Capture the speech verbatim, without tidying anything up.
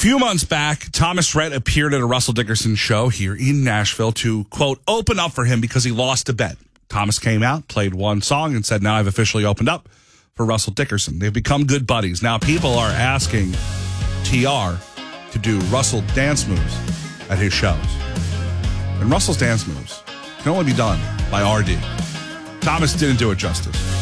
few months back, Thomas Rhett appeared at a Russell Dickerson show here in Nashville to, quote, open up for him because he lost a bet. Thomas came out, played one song, and said, now I've officially opened up for Russell Dickerson. They've become good buddies. Now people are asking T R to do Russell dance moves at his shows. And Russell's dance moves can only be done by R D. Thomas didn't do it justice.